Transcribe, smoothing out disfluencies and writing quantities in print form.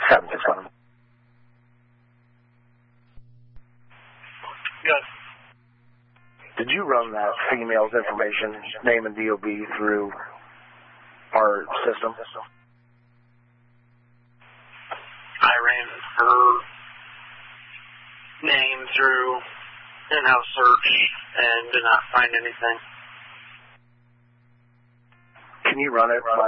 761. Good. Did you run that female's information, name and DOB, through our system? I ran her name through in-house search and did not find anything. Can you run it by